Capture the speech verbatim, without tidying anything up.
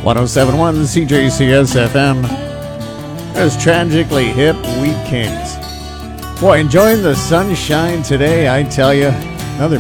one oh seven point one C J C S F M. There's Tragically Hip Wheat Kings. Boy, enjoying the sunshine today, I tell you.